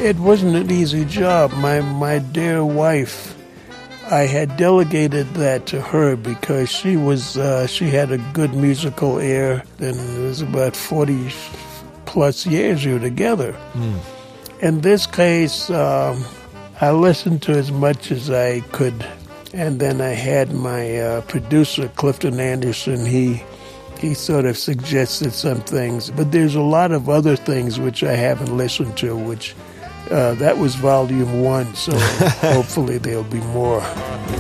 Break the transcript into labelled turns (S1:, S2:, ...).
S1: It wasn't an easy job. My dear wife, I had delegated that to her because she had a good musical ear, and it was about 40 plus years we were together. In this case, I listened to as much as I could, and then I had my producer, Clifton Anderson. He sort of suggested some things, but there's a lot of other things which I haven't listened to, which that was volume 1, so hopefully there'll be more.